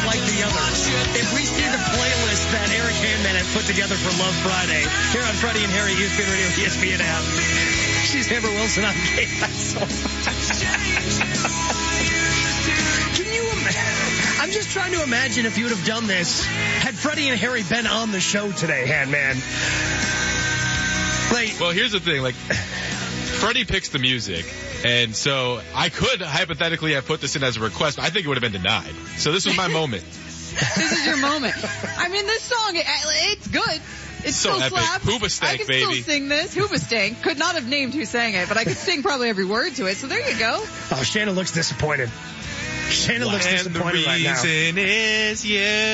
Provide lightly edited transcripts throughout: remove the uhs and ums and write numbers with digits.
like the others. If we see the playlist that Eric Handman has put together for Love Friday, here on Freddie and Harry, ESPN Radio, ESPN app. She's Amber Wilson on Gay Vessel. Can you imagine? I'm just trying to imagine if you would have done this had Freddie and Harry been on the show today, Handman. Well, here's the thing. Freddie picks the music. And so I could hypothetically have put this in as a request. I think it would have been denied. So this was my moment. This is your moment. I mean, this song, it's good. It's so still epic. slaps. Hoobastank, I can baby. still sing this. Hoobastank. Could not have named who sang it, but I could sing probably every word to it. So there you go. Oh, Shannon looks disappointed. Shannon looks disappointed right now. And the reason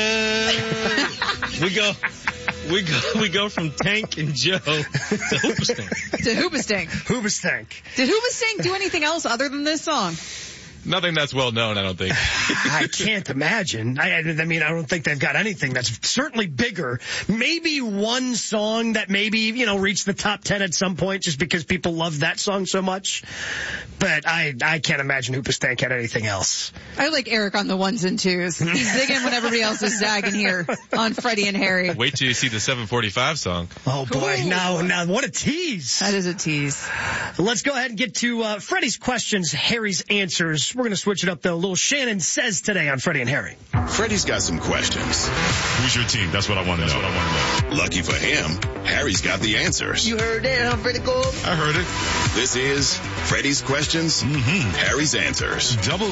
is you. We go from Tank and Joe to Hoobastank. Hoobastank. Did Hoobastank do anything else other than this song? Nothing that's well known, I don't think. I can't imagine. I mean, I don't think they've got anything that's certainly bigger. Maybe one song that maybe, reached the top 10 at some point just because people love that song so much. But I can't imagine Hoobastank had anything else. I like Eric on the ones and twos. He's zigging when everybody else is zagging here on Freddie and Harry. Wait till you see the 745 song. Oh, boy. Ooh. Now, what a tease. That is a tease. Let's go ahead and get to Freddie's questions, Harry's answers. We're going to switch it up, though. A little Shannon Says today on Freddie and Harry. Freddie's got some questions. Who's your team? That's what I want to know. Lucky for him, Harry's got the answers. You heard it, Freddie Cole? I heard it. This is Freddie's questions, Harry's answers. Double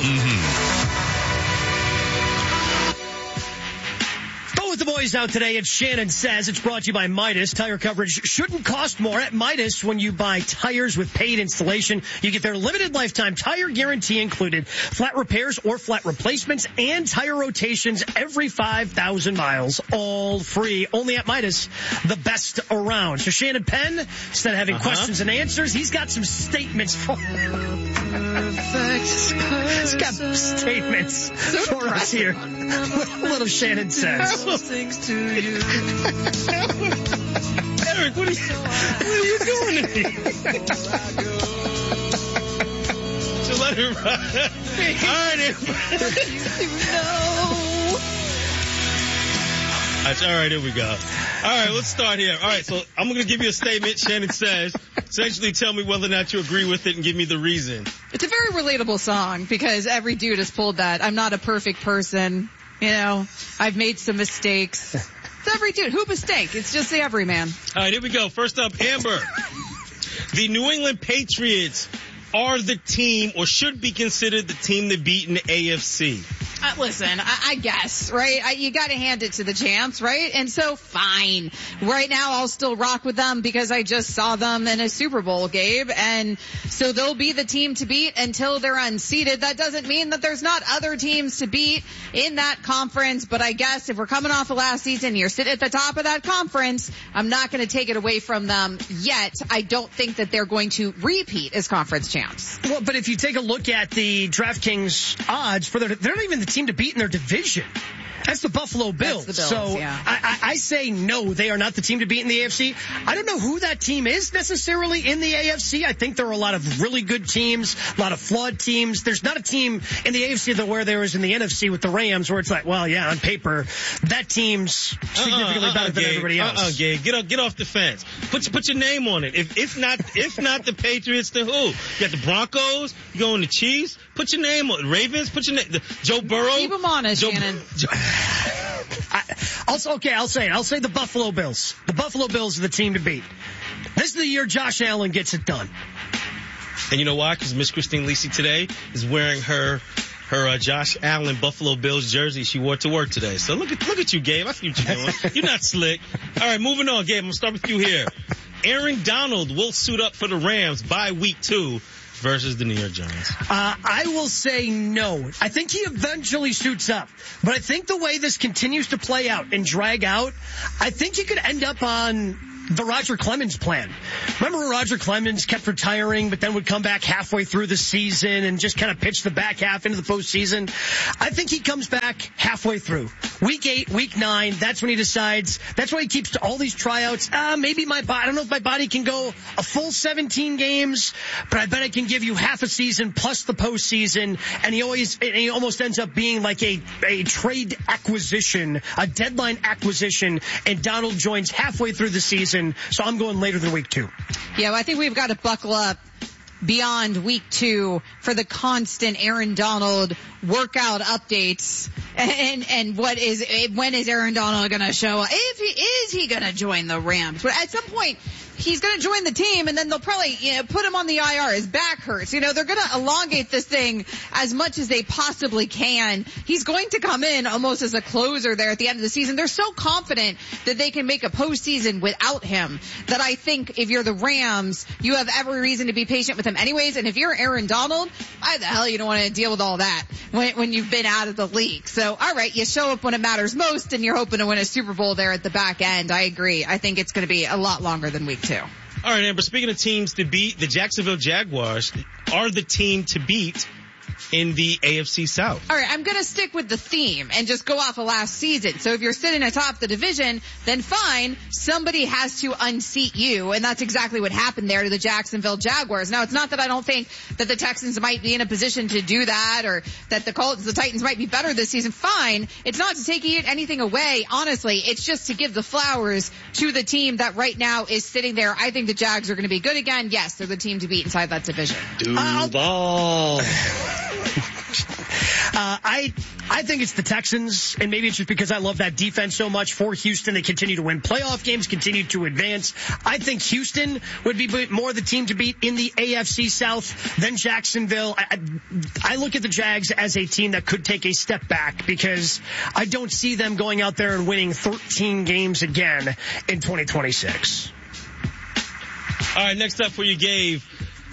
With the boys out today, it's Shannon Says. It's brought to you by Midas. Tire coverage shouldn't cost more at Midas. When you buy tires with paid installation, you get their limited lifetime tire guarantee included, flat repairs or flat replacements, and tire rotations every 5,000 miles, all free. Only at Midas, the best around. So Shannon Penn, instead of having questions and answers, he's got some statements for He's got statements for us here. Little Shannon Says. Things to you. Eric, what are you doing to me? So let it ride. All right, all right, here we go. All right, let's start here. All right, so I'm going to give you a statement, Shannon Says. Essentially tell me whether or not you agree with it and give me the reason. It's a very relatable song because every dude has pulled that. I'm not a perfect person. I've made some mistakes. It's every dude. Hoobastank. It's just the everyman. All right, here we go. First up, Amber. The New England Patriots are the team or should be considered the team to beat in the AFC. Listen, I guess, right? You got to hand it to the champs, right? And so, fine. Right now, I'll still rock with them because I just saw them in a Super Bowl, Gabe. And so they'll be the team to beat until they're unseated. That doesn't mean that there's not other teams to beat in that conference. But I guess if we're coming off of last season, you're sitting at the top of that conference. I'm not going to take it away from them yet. I don't think that they're going to repeat as conference champs. Well, but if you take a look at the DraftKings odds for they're not even the team to beat in their division. That's the Buffalo Bills. That's the Bills, so yeah. I say no, they are not the team to beat in the AFC. I don't know who that team is necessarily in the AFC. I think there are a lot of really good teams, a lot of flawed teams. There's not a team in the AFC that where there is in the NFC with the Rams where it's like, well, yeah, on paper, that team's significantly better than everybody else. Gabe, get off the fence. Put your name on it. If not the Patriots, then who? You got the Broncos, you going the Chiefs, put your name on it. Ravens, put your name. Joe Burrow. Keep them honest, Shannon. I'll say it. I'll say the Buffalo Bills. The Buffalo Bills are the team to beat. This is the year Josh Allen gets it done. And you know why? Because Miss Christine Lisi today is wearing her Josh Allen Buffalo Bills jersey she wore to work today. So look at you, Gabe. I see what you're doing. You're not slick. All right, moving on, Gabe. I'm going to start with you here. Aaron Donald will suit up for the Rams by week 2 versus the New York Giants. I will say no. I think he eventually suits up. But I think the way this continues to play out and drag out, I think you could end up on the Roger Clemens plan. Remember Roger Clemens kept retiring, but then would come back halfway through the season and just kind of pitch the back half into the postseason? I think he comes back halfway through. Week 8, week 9, that's when he decides. That's why he keeps all these tryouts. Maybe my body, I don't know if my body can go a full 17 games, but I bet I can give you half a season plus the postseason. And he almost ends up being like a trade acquisition, a deadline acquisition, and Donald joins halfway through the season. So I'm going later than week 2. Yeah, well, I think we've got to buckle up beyond week 2 for the constant Aaron Donald workout updates and when is Aaron Donald going to show up? Is he going to join the Rams? But at some point, he's going to join the team, and then they'll probably put him on the IR. His back hurts. They're going to elongate this thing as much as they possibly can. He's going to come in almost as a closer there at the end of the season. They're so confident that they can make a postseason without him that I think if you're the Rams, you have every reason to be patient with him anyways. And if you're Aaron Donald, why the hell you don't want to deal with all that when you've been out of the league? So, all right, you show up when it matters most, and you're hoping to win a Super Bowl there at the back end. I agree. I think it's going to be a lot longer than week 2. All right, Amber, speaking of teams to beat, the Jacksonville Jaguars are the team to beat in the AFC South. All right, I'm going to stick with the theme and just go off of last season. So if you're sitting atop the division, then fine, somebody has to unseat you, and that's exactly what happened there to the Jacksonville Jaguars. Now, it's not that I don't think that the Texans might be in a position to do that or that the Titans might be better this season. Fine. It's not to take anything away, honestly. It's just to give the flowers to the team that right now is sitting there. I think the Jags are going to be good again. Yes, they're the team to beat inside that division. Duval. I think it's the Texans, and maybe it's just because I love that defense so much for Houston. They continue to win playoff games, continue to advance. I think Houston would be more the team to beat in the AFC South than Jacksonville. I look at the Jags as a team that could take a step back because I don't see them going out there and winning 13 games again in 2026. All right, next up for you, Gabe.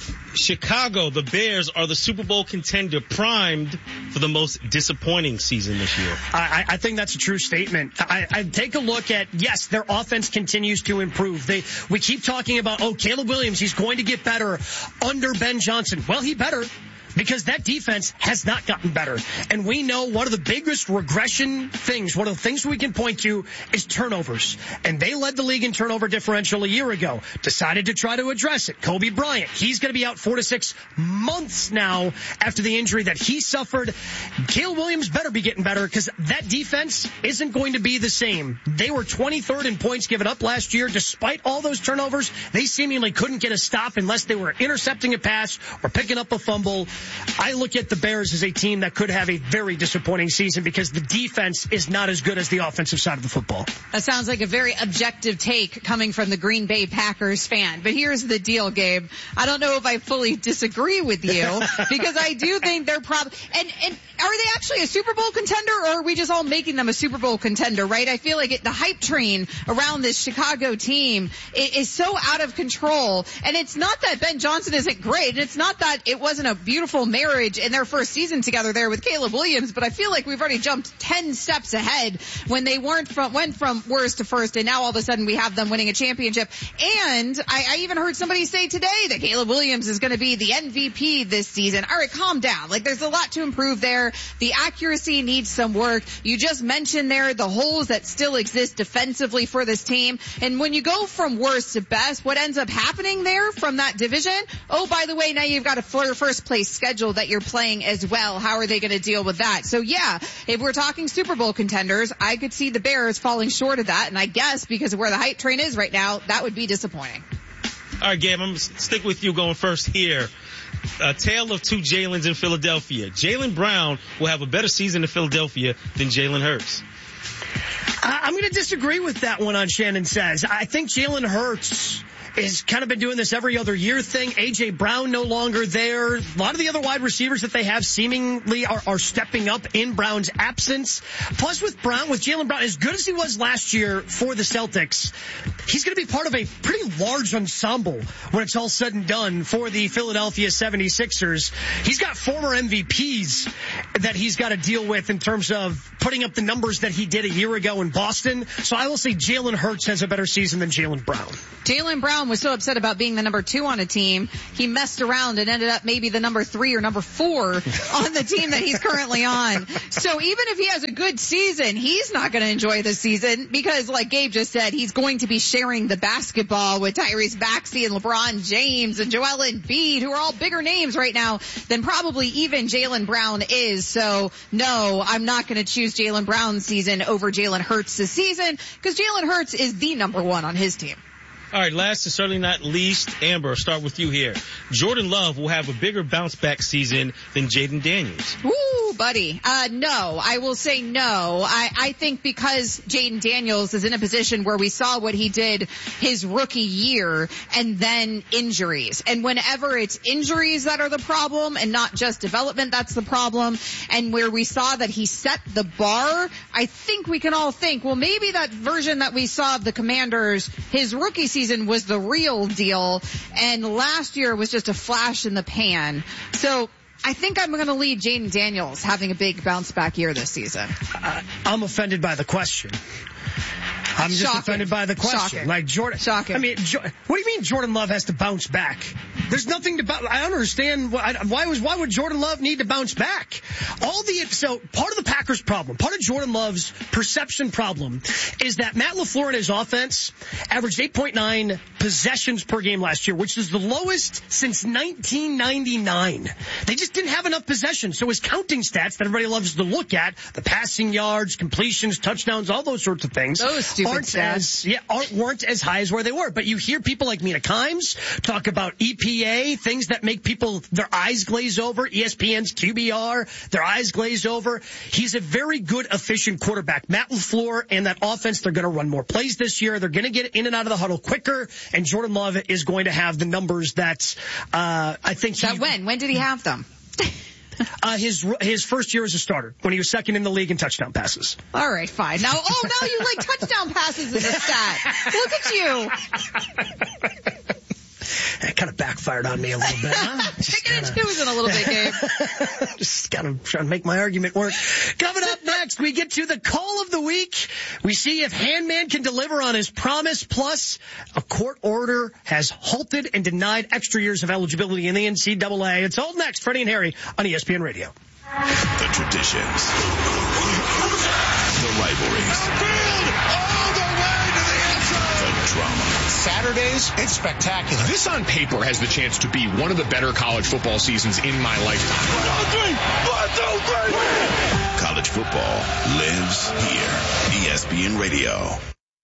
Chicago, the Bears are the Super Bowl contender, primed for the most disappointing season this year. I think that's a true statement. I take a look at, yes, their offense continues to improve. We keep talking about, Caleb Williams, he's going to get better under Ben Johnson. Well, he better. Because that defense has not gotten better. And we know one of the biggest regression things, one of the things we can point to is turnovers. And they led the league in turnover differential a year ago. Decided to try to address it. Kobe Bryant, he's going to be out 4 to 6 months now after the injury that he suffered. Caleb Williams better be getting better because that defense isn't going to be the same. They were 23rd in points given up last year. Despite all those turnovers, they seemingly couldn't get a stop unless they were intercepting a pass or picking up a fumble. I look at the Bears as a team that could have a very disappointing season because the defense is not as good as the offensive side of the football. That sounds like a very objective take coming from the Green Bay Packers fan. But here's the deal, Gabe. I don't know if I fully disagree with you because I do think they're probably and are they actually a Super Bowl contender, or are we just all making them a Super Bowl contender, right? I feel like the hype train around this Chicago team is so out of control. And it's not that Ben Johnson isn't great, and it's not that it wasn't a beautiful marriage in their first season together there with Caleb Williams, but I feel like we've already jumped 10 steps ahead when they went from worst to first, and now all of a sudden we have them winning a championship. And I even heard somebody say today that Caleb Williams is going to be the MVP this season. All right, calm down. There's a lot to improve there. The accuracy needs some work. You just mentioned there the holes that still exist defensively for this team. And when you go from worst to best, what ends up happening there from that division? Oh, by the way, now you've got a first place schedule that you're playing as well. How are they going to deal with that? So yeah, if we're talking Super Bowl contenders, I could see the Bears falling short of that. And I guess because of where the hype train is right now, that would be disappointing. All right, Gabe, I'm going to stick with you going first here. A tale of two Jalens in Philadelphia. Jaylen Brown will have a better season in Philadelphia than Jalen Hurts. I'm going to disagree with that one on Shannon Says. I think Jalen Hurts has kind of been doing this every other year thing. A.J. Brown no longer there. A lot of the other wide receivers that they have seemingly are stepping up in Brown's absence. Plus with Jaylen Brown, as good as he was last year for the Celtics, he's going to be part of a pretty large ensemble when it's all said and done for the Philadelphia 76ers. He's got former MVPs that he's got to deal with in terms of putting up the numbers that he did a year ago in Boston. So I will say Jalen Hurts has a better season than Jaylen Brown. Jaylen Brown was so upset about being the number 2 on a team, he messed around and ended up maybe the number 3 or number 4 on the team that he's currently on. So even if he has a good season, he's not going to enjoy the season because, like Gabe just said, he's going to be sharing the basketball with Tyrese Maxey and LeBron James and Joel Embiid, who are all bigger names right now than probably even Jaylen Brown is. So no, I'm not going to choose Jaylen Brown's season over Jalen Hurts' season because Jalen Hurts is the number 1 on his team. All right, last and certainly not least, Amber, I'll start with you here. Jordan Love will have a bigger bounce-back season than Jaden Daniels. Ooh, buddy. No, I will say no. I think because Jaden Daniels is in a position where we saw what he did his rookie year and then injuries. And whenever it's injuries that are the problem and not just development that's the problem, and where we saw that he set the bar, I think we can all think, well, maybe that version that we saw of the Commanders, his rookie season was the real deal, and last year was just a flash in the pan. So I think I'm going to lead Jaden Daniels having a big bounce back year this season. I'm offended by the question. I'm just offended by the question. Shocking. Like Jordan. Shocking. I mean, what do you mean Jordan Love has to bounce back? There's nothing to I don't understand why would Jordan Love need to bounce back? So part of the Packers' problem, part of Jordan Love's perception problem is that Matt LaFleur and his offense averaged 8.9 possessions per game last year, which is the lowest since 1999. They just didn't have enough possessions. So his counting stats that everybody loves to look at, the passing yards, completions, touchdowns, all those sorts of things, those stupid stats weren't as high as where they were. But you hear people like Mina Kimes talk about EPA, things that make people, their eyes glaze over, ESPN's QBR, their eyes glaze over. He's a very good, efficient quarterback. Matt LaFleur and that offense, they're going to run more plays this year. They're going to get in and out of the huddle quicker, and Jordan Love is going to have the numbers that I think When did he have them? His first year as a starter, when he was second in the league in touchdown passes. All right, fine. Now you like touchdown passes as a stat. Look at you. That kind of backfired on me a little bit, huh? Picking and choosing a little bit, Gabe. Just kind of trying to make my argument work. Coming up next, we get to the call of the week. We see if Handman can deliver on his promise. Plus, a court order has halted and denied extra years of eligibility in the NCAA. It's all next. Freddie and Harry on ESPN Radio. The traditions. The rivalries. All the way to the end zone. The drama. Saturdays, it's spectacular. This on paper has the chance to be one of the better college football seasons in my lifetime. 1, 2, 3. College football lives here. ESPN Radio.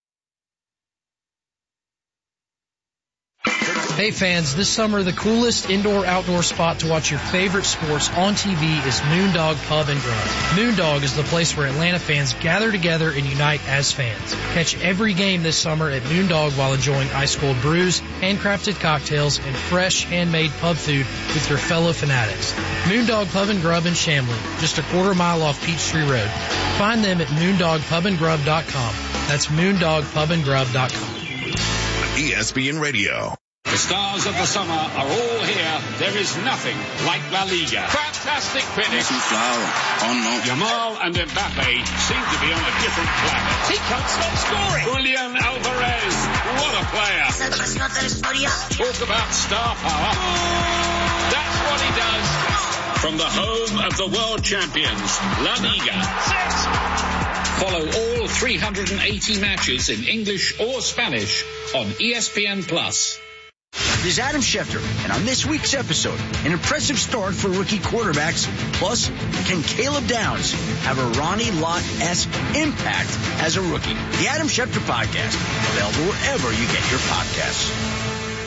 Hey fans, this summer the coolest indoor-outdoor spot to watch your favorite sports on TV is Moondog Pub and Grub. Moondog is the place where Atlanta fans gather together and unite as fans. Catch every game this summer at Moondog while enjoying ice-cold brews, handcrafted cocktails, and fresh handmade pub food with your fellow fanatics. Moondog Pub and Grub in Chamblee, just a quarter mile off Peachtree Road. Find them at moondogpubandgrub.com. That's moondogpubandgrub.com. ESPN Radio. The stars of the summer are all here. There is nothing like La Liga. Fantastic finish. Yamal and Mbappe seem to be on a different planet. He can't stop scoring. Julian Alvarez, what a player. Talk about star power. That's what he does. From the home of the world champions, La Liga. Follow all 380 matches in English or Spanish on ESPN+. This is Adam Schefter, and on this week's episode, an impressive start for rookie quarterbacks, plus can Caleb Downs have a Ronnie Lott-esque impact as a rookie? The Adam Schefter Podcast, available wherever you get your podcasts.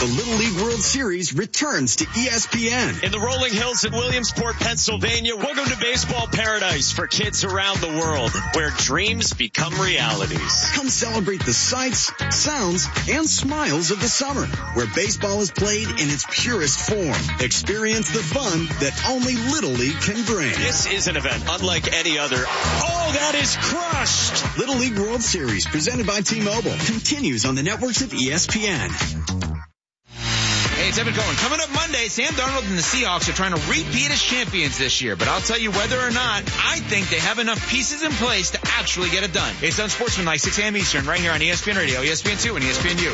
The Little League World Series returns to ESPN. In the rolling hills in Williamsport, Pennsylvania, welcome to baseball paradise for kids around the world, where dreams become realities. Come celebrate the sights, sounds, and smiles of the summer, where baseball is played in its purest form. Experience the fun that only Little League can bring. This is an event unlike any other. Oh, that is crushed! Little League World Series, presented by T-Mobile, continues on the networks of ESPN. Hey, it's Evan Cohen. Coming up Monday, Sam Darnold and the Seahawks are trying to repeat as champions this year. But I'll tell you whether or not, I think they have enough pieces in place to actually get it done. It's Unsportsmanlike, 6 a.m. Eastern, right here on ESPN Radio, ESPN2, and ESPNU.